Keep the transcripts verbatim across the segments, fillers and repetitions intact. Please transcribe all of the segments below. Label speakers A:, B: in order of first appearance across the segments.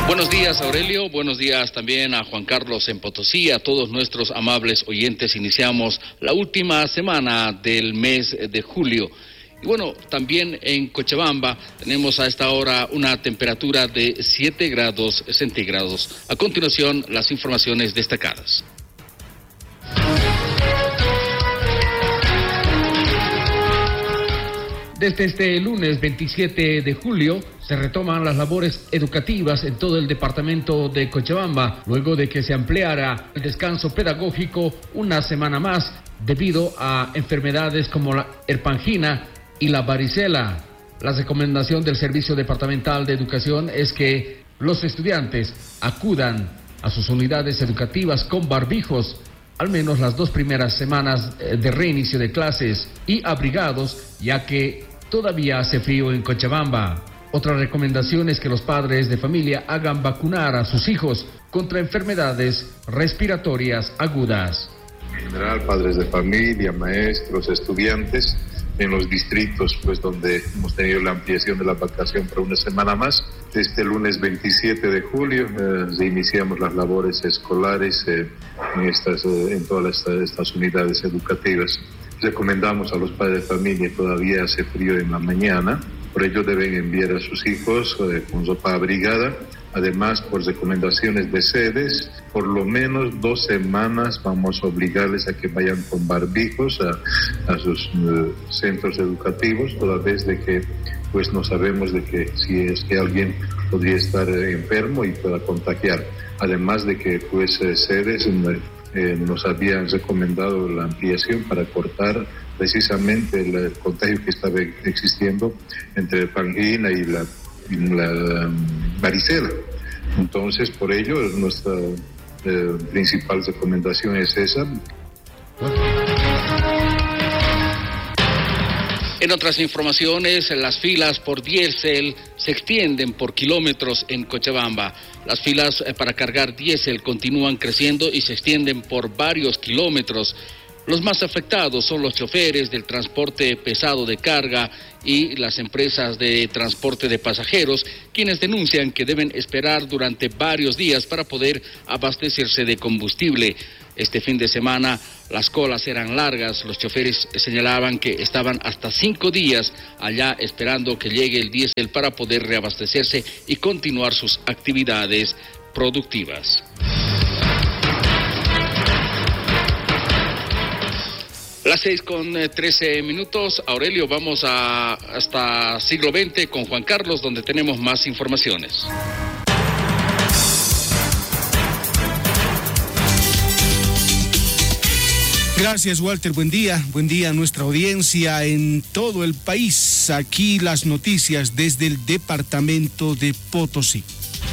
A: Buenos días, Aurelio. Buenos días también a Juan Carlos en Potosí, a todos nuestros amables oyentes. Iniciamos la última semana del mes de julio. Y bueno, también en Cochabamba tenemos a esta hora una temperatura de siete grados centígrados. A continuación, las informaciones destacadas. Desde este lunes veintisiete de julio se retoman las labores educativas en todo el departamento de Cochabamba, luego de que se ampliara el descanso pedagógico una semana más debido a enfermedades como la herpangina y la varicela. La recomendación del Servicio Departamental de Educación es que los estudiantes acudan a sus unidades educativas con barbijos al menos las dos primeras semanas de reinicio de clases y abrigados, ya que todavía hace frío en Cochabamba. Otra recomendación es que los padres de familia hagan vacunar a sus hijos contra enfermedades respiratorias agudas.
B: En general, padres de familia, maestros, estudiantes, en los distritos pues donde hemos tenido la ampliación de la vacación por una semana más. Este lunes veintisiete de julio eh, iniciamos las labores escolares eh, en, estas, eh, en todas estas, estas unidades educativas. Recomendamos a los padres de familia, todavía hace frío en la mañana, por ello deben enviar a sus hijos eh, con ropa abrigada. Además, por recomendaciones de sedes, por lo menos dos semanas vamos a obligarles a que vayan con barbijos a, a sus uh, centros educativos, toda vez de que pues no sabemos de que si es que alguien podría estar eh, enfermo y pueda contagiar. Además de que pues eh, sedes eh, nos habían recomendado la ampliación para cortar precisamente el, el contagio que estaba existiendo entre herpangina y la la varicela. Entonces, por ello, nuestra eh, principal recomendación es esa.
A: En otras informaciones, las filas por diésel se extienden por kilómetros en Cochabamba. Las filas para cargar diésel continúan creciendo y se extienden por varios kilómetros. Los más afectados son los choferes del transporte pesado de carga y las empresas de transporte de pasajeros, quienes denuncian que deben esperar durante varios días para poder abastecerse de combustible. Este fin de semana las colas eran largas, los choferes señalaban que estaban hasta cinco días allá esperando que llegue el diésel para poder reabastecerse y continuar sus actividades productivas. Las seis con trece minutos. Aurelio, vamos a hasta siglo veinte con Juan Carlos, donde tenemos más informaciones.
C: Gracias, Walter. Buen día. Buen día a nuestra audiencia en todo el país. Aquí las noticias desde el departamento de Potosí.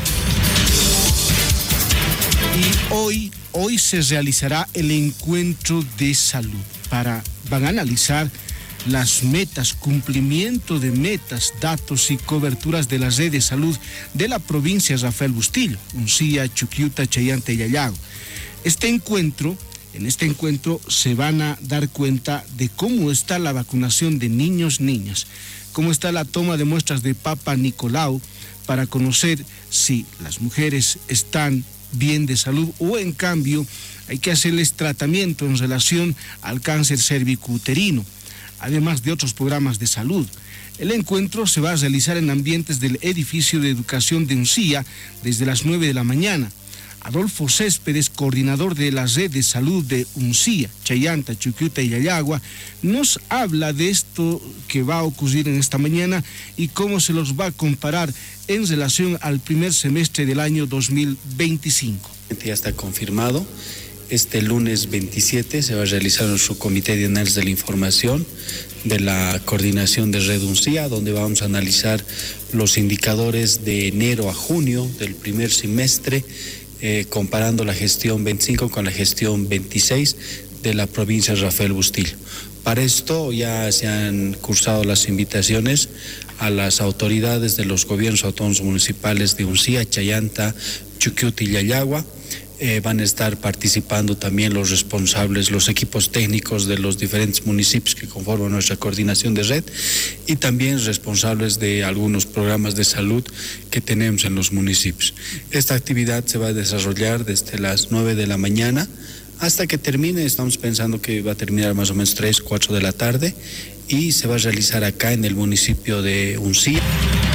C: Y hoy, hoy se realizará el encuentro de salud. Para, van a analizar las metas, cumplimiento de metas, datos y coberturas de la red de salud de la provincia Rafael Bustillo, Uncía, Chuquiuta, Chayanta y Yayago. Este encuentro, en este encuentro se van a dar cuenta de cómo está la vacunación de niños, niñas, cómo está la toma de muestras de Papa Nicolau para conocer si las mujeres están bien de salud o en cambio hay que hacerles tratamiento en relación al cáncer cervicouterino, además de otros programas de salud. El encuentro se va a realizar en ambientes del edificio de educación de Uncía desde las nueve de la mañana. Adolfo Céspedes, coordinador de la red de salud de Uncía, Chayanta, Chuquiuta y Yayagua, nos habla de esto que va a ocurrir en esta mañana y cómo se los va a comparar en relación al primer semestre del año dos mil veinticinco.
D: Ya está confirmado. Este lunes veintisiete se va a realizar nuestro comité de análisis de la información de la coordinación de Red Uncía, donde vamos a analizar los indicadores de enero a junio del primer semestre, eh, comparando la gestión veinticinco con la gestión veintiséis de la provincia Rafael Bustillo. Para esto ya se han cursado las invitaciones a las autoridades de los gobiernos autónomos municipales de Uncía, Chayanta, Chuquiuta y Yayagua. Eh, van a estar participando también los responsables, los equipos técnicos de los diferentes municipios que conforman nuestra coordinación de red y también responsables de algunos programas de salud que tenemos en los municipios. Esta actividad se va a desarrollar desde las nueve de la mañana hasta que termine. Estamos pensando que va a terminar más o menos tres, cuatro de la tarde y se va a realizar acá en el municipio de Uncía.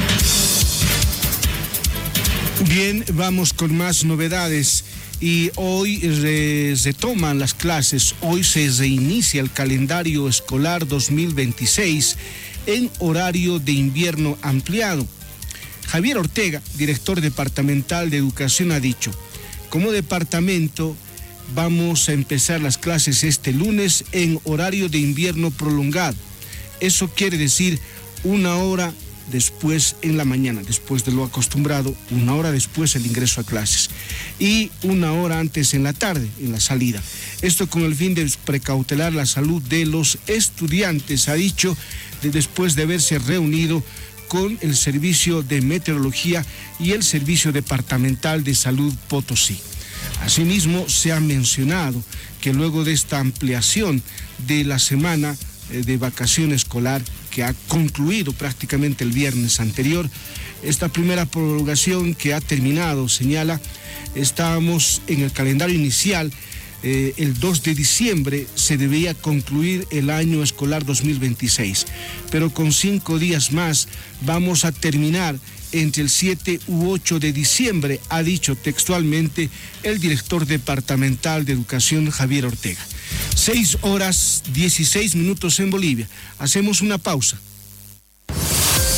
C: Bien, vamos con más novedades. Y hoy re, retoman las clases, hoy se reinicia el calendario escolar dos mil veintiséis en horario de invierno ampliado. Javier Ortega, director departamental de Educación, ha dicho, como departamento vamos a empezar las clases este lunes en horario de invierno prolongado. Eso quiere decir una hora después en la mañana, después de lo acostumbrado, una hora después el ingreso a clases y una hora antes en la tarde, en la salida. Esto con el fin de precautelar la salud de los estudiantes, ha dicho, de después de haberse reunido con el Servicio de Meteorología y el Servicio Departamental de Salud Potosí. Asimismo, se ha mencionado que luego de esta ampliación de la semana de vacación escolar que ha concluido prácticamente el viernes anterior, esta primera prorrogación que ha terminado, señala, estábamos en el calendario inicial, eh, el dos de diciembre se debía concluir el año escolar dos mil veintiséis, pero con cinco días más vamos a terminar entre el siete u ocho de diciembre, ha dicho textualmente el director departamental de Educación, Javier Ortega. Seis horas dieciséis minutos en Bolivia. Hacemos una pausa.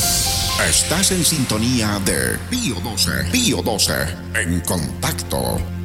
E: Estás en sintonía de Pío doce. Pío doce en contacto.